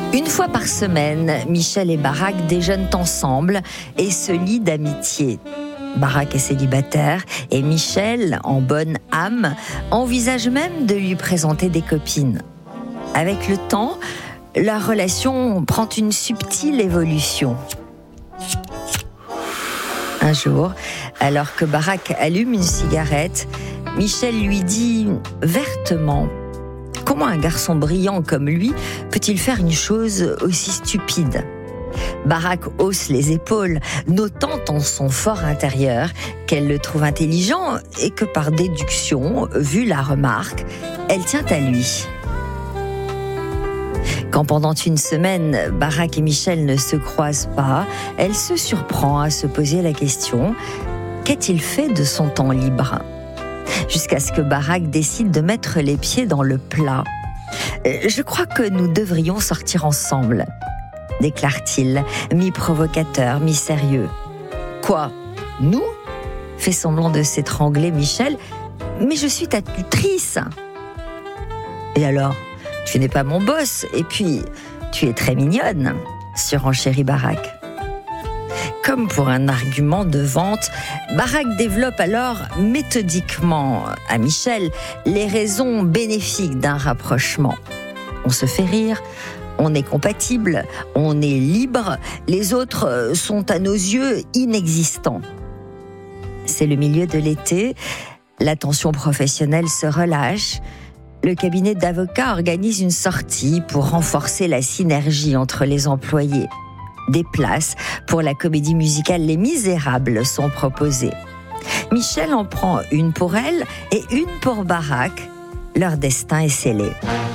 Une fois par semaine, Michel et Barak déjeunent ensemble et se lient d'amitié. Barak est célibataire et Michel, en bonne âme, envisage même de lui présenter des copines. Avec le temps, leur relation prend une subtile évolution. Un jour, alors que Barak allume une cigarette, Michel lui dit vertement: comment un garçon brillant comme lui peut-il faire une chose aussi stupide ? Barak hausse les épaules, notant en son fort intérieur qu'elle le trouve intelligent et que par déduction, vu la remarque, elle tient à lui. Quand pendant une semaine, Barak et Michel ne se croisent pas, elle se surprend à se poser la question: qu'a-t-il fait de son temps libre ? Jusqu'à ce que Barak décide de mettre les pieds dans le plat. « Je crois que nous devrions sortir ensemble », déclare-t-il, mi-provocateur, mi-sérieux. « Quoi ? Nous ?» fait semblant de s'étrangler Michel. « Mais je suis ta tutrice !»« Et alors ? Tu n'es pas mon boss, et puis tu es très mignonne », surenchérit Barak. Comme pour un argument de vente, Barak développe alors méthodiquement à Michel les raisons bénéfiques d'un rapprochement. On se fait rire, on est compatible, on est libre, les autres sont à nos yeux inexistants. C'est le milieu de l'été, la tension professionnelle se relâche. Le cabinet d'avocats organise une sortie pour renforcer la synergie entre les employés. Des places pour la comédie musicale Les Misérables sont proposées. Michel en prend une pour elle et une pour Barak. Leur destin est scellé.